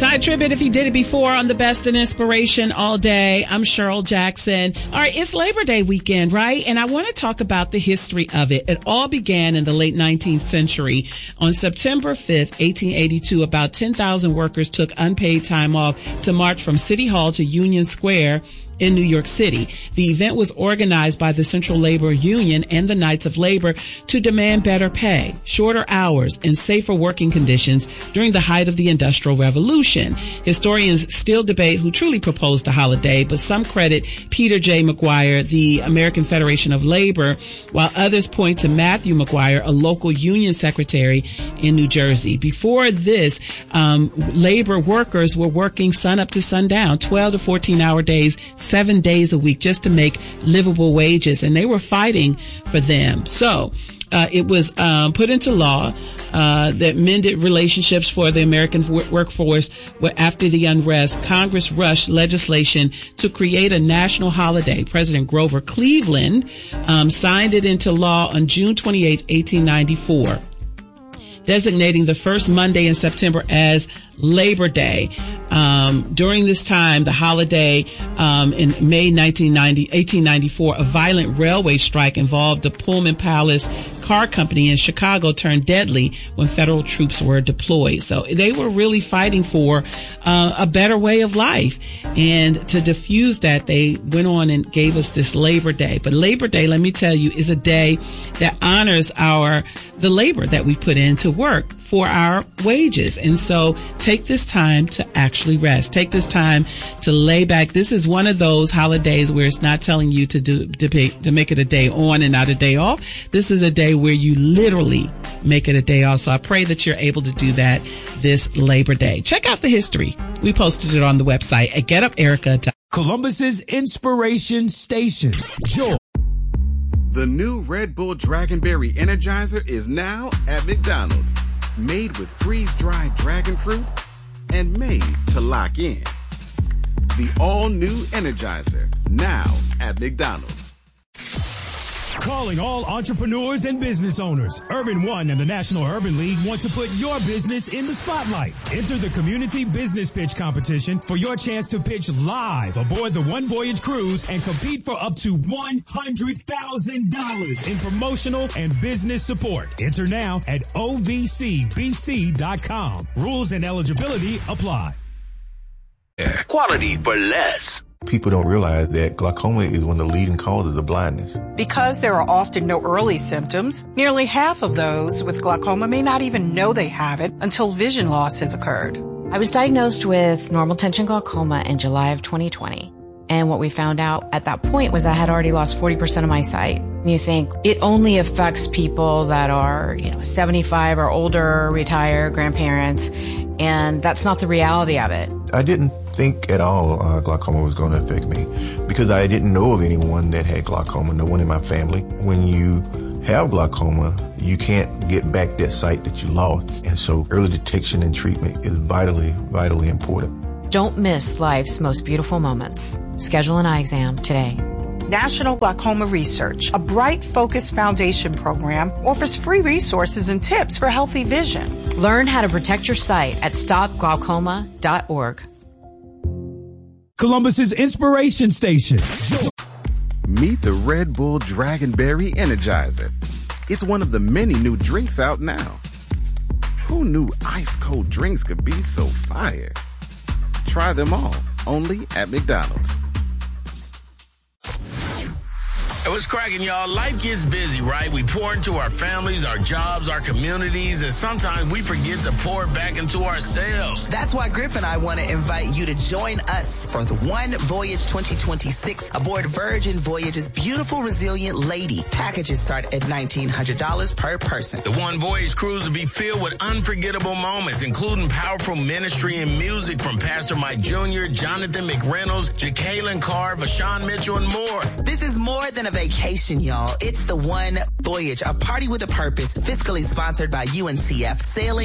Tide Tribbett, if he did it before on the Best in Inspiration all day. I'm Cheryl Jackson. All right, it's Labor Day weekend, right? And I want to talk about the history of it. It all began in the late 19th century. On September 5th, 1882, about 10,000 workers took unpaid time off to march from City Hall to Union Square in New York City. The event was organized by the Central Labor Union and the Knights of Labor to demand better pay, shorter hours, and safer working conditions during the height of the Industrial Revolution. Historians still debate who truly proposed the holiday, but some credit Peter J. McGuire, the American Federation of Labor, while others point to Matthew McGuire, a local union secretary in New Jersey. Before this, labor workers were working sun up to sundown, 12 to 14-hour days, 7 days a week, just to make livable wages, and they were fighting for them. So it was put into law that mended relationships for the American workforce. After the unrest, Congress rushed legislation to create a national holiday. President Grover Cleveland signed it into law on June 28, 1894. Designating the first Monday in September as Labor Day. During this time, the holiday in May 1894, a violent railway strike involved the Pullman Palace Car Company in Chicago turned deadly when federal troops were deployed. So they were really fighting for a better way of life. And to diffuse that, they went on and gave us this Labor Day. But Labor Day, let me tell you, is a day that honors the labor that we put in to work for our wages. And so take this time to actually rest. Take this time to lay back. This is one of those holidays where it's not telling you to make it a day on and not a day off. This is a day where you literally make it a day off. So I pray that you're able to do that this Labor Day. Check out the history. We posted it on the website at GetUpErica. Columbus's Inspiration Station. Joy. The new Red Bull Dragonberry Energizer is now at McDonald's. Made with freeze-dried dragon fruit and made to lock in. The all-new Energizer, now at McDonald's. Calling all entrepreneurs and business owners. Urban One and the National Urban League want to put your business in the spotlight. Enter the Community Business Pitch Competition for your chance to pitch live aboard the One Voyage Cruise and compete for up to $100,000 in promotional and business support. Enter now at ovcbc.com. Rules and eligibility apply. Quality for less. People don't realize that glaucoma is one of the leading causes of blindness. Because there are often no early symptoms, nearly half of those with glaucoma may not even know they have it until vision loss has occurred. I was diagnosed with normal tension glaucoma in July of 2020. And what we found out at that point was I had already lost 40% of my sight. You think it only affects people that are, 75 or older, retired, grandparents, and that's not the reality of it. I didn't think at all glaucoma was going to affect me because I didn't know of anyone that had glaucoma, no one in my family. When you have glaucoma, you can't get back that sight that you lost. And so early detection and treatment is vitally, vitally important. Don't miss life's most beautiful moments. Schedule an eye exam today. National Glaucoma Research, a Bright Focus Foundation program, offers free resources and tips for healthy vision. Learn how to protect your sight at stopglaucoma.org. Columbus's Inspiration Station. Meet the Red Bull Dragonberry Energizer. It's one of the many new drinks out now. Who knew ice-cold drinks could be so fire? Try them all, only at McDonald's. Hey, what's cracking, y'all? Life gets busy, right? We pour into our families, our jobs, our communities, and sometimes we forget to pour back into ourselves. That's why Griff and I want to invite you to join us for the One Voyage 2026 aboard Virgin Voyage's beautiful, resilient lady. Packages start at $1,900 per person. The One Voyage cruise will be filled with unforgettable moments, including powerful ministry and music from Pastor Mike Jr., Jonathan McReynolds, Jacqueline Carr, Vashawn Mitchell, and more. This is more than a vacation, y'all. It's the One Voyage, a party with a purpose, fiscally sponsored by UNCF, sailing